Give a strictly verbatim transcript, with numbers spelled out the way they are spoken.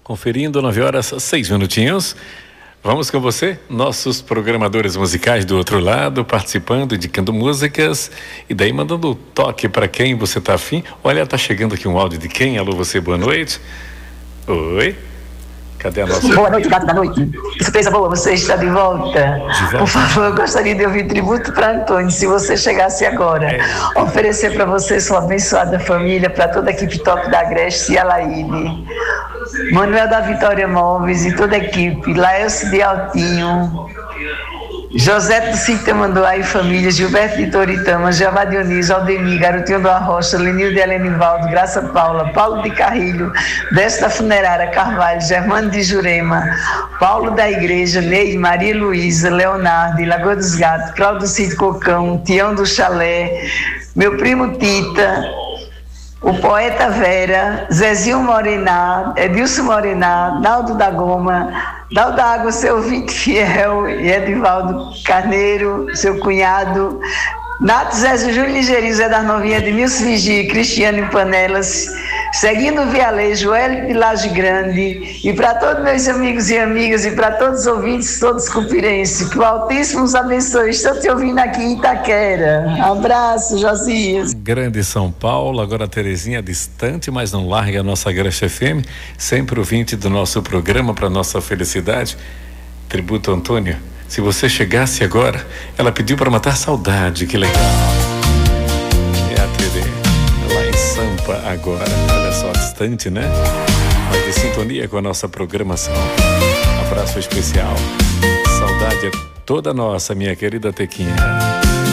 Conferindo, nove horas, seis minutinhos. Vamos com você, nossos programadores musicais do outro lado, participando, indicando músicas e daí mandando toque para quem você tá afim. Olha, tá chegando aqui um áudio de quem? Alô, você, boa noite. Oi. Cadê a nossa... Boa noite, gato da noite. Que surpresa boa, você está de volta. De volta. Por favor, eu gostaria de ouvir tributo para Antônio, se você chegasse agora. É. Oferecer para você sua abençoada família, para toda a equipe top da Agreste e a Laíde. Manuel da Vitória Móveis e toda a equipe. Laelce de Altinho. José do Cinta Manduá e família, Gilberto de Toritama, Jeová Dionísio, Aldemir, Garotinho do Arrocha, Lenil de Helenivaldo, Graça Paula, Paulo de Carrilho, Décio da Funerária, Carvalho, Germano de Jurema, Paulo da Igreja, Neide, Maria Luísa, Leonardo, Lagoa dos Gatos, Cláudio Cid Cocão, Tião do Chalé, meu primo Tita, o poeta Vera, Zezinho Morená, Edilson Morená, Naldo da Goma, Naldo da Água, seu ouvinte fiel, e Edivaldo Carneiro, seu cunhado, Nato Zé Júlio Ligeirinho, Zé das Novinhas, Edmilson Vigia, Cristiano em Panelas, seguindo o Vialejo, Hélio de Laje Grande, e para todos meus amigos e amigas, e para todos os ouvintes, todos cupirenses, que o Altíssimo os abençoe. Estou te ouvindo aqui em Itaquera. Abraço, Josias. Grande São Paulo, agora Terezinha distante, mas não larga a nossa Agreste F M, sempre ouvinte do nosso programa para nossa felicidade. Tributo Antônio. Se você chegasse agora, ela pediu para matar saudade, que legal. É a Tere, lá em Sampa agora, olha só, distante, né? Mas de sintonia com a nossa programação. Abraço especial. Saudade é toda nossa, minha querida Tequinha.